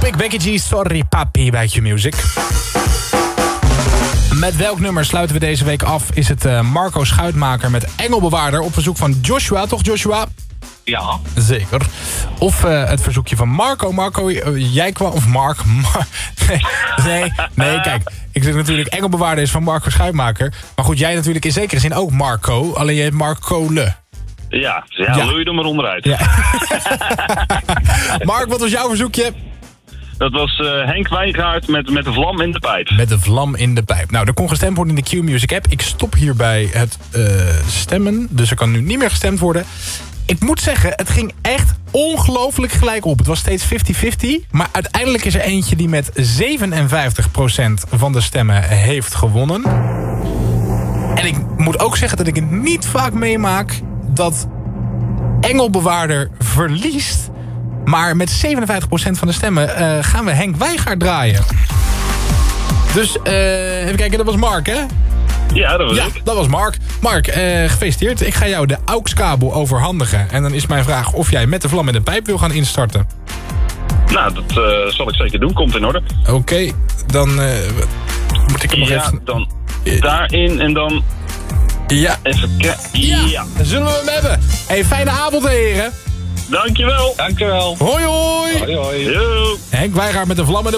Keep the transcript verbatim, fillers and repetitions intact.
Quick, Becky G, Sorry Papi bij Q-Music. Met welk nummer sluiten we deze week af? Is het uh, Marco Schuitmaker met Engelbewaarder op verzoek van Joshua, toch Joshua? Ja. Zeker. Of uh, het verzoekje van Marco. Marco, uh, jij kwam... Of Mark. Mar nee, nee, nee, kijk. Ik zeg natuurlijk, Engelbewaarder is van Marco Schuitmaker. Maar goed, jij natuurlijk in zekere zin ook Marco. Alleen je heet Marco Le. Ja, dus ja, Ja. lul je er maar onderuit. Ja. Mark, wat was jouw verzoekje? Dat was uh, Henk Wijngaard met, met de vlam in de pijp. Met de vlam in de pijp. Nou, er kon gestemd worden in de Q-Music app. Ik stop hierbij het uh, stemmen. Dus er kan nu niet meer gestemd worden. Ik moet zeggen, het ging echt ongelooflijk gelijk op. Het was steeds vijftig vijftig. Maar uiteindelijk is er eentje die met zevenenvijftig procent van de stemmen heeft gewonnen. En ik moet ook zeggen dat ik het niet vaak meemaak dat Engelbewaarder verliest. Maar met zevenenvijftig procent van de stemmen uh, gaan we Henk Wijngaard draaien. Dus uh, even kijken, dat was Mark, hè? Ja, dat was Ja, ik. dat was Mark. Mark, uh, gefeliciteerd. Ik ga jou de A U X-kabel overhandigen. En dan is mijn vraag of jij met de vlam in de pijp wil gaan instarten. Nou, dat uh, zal ik zeker doen. Komt in orde. Oké, okay, dan uh, moet ik hem nog Ja, even... dan daarin en dan... Ja. Even kijken. Ja. Ja. Dan zullen we hem hebben. Hey, fijne avond, heren. Dankjewel. Dankjewel. Hoi, hoi. Hoi, hoi. Yo. Henk Wijngaard met de vlam in de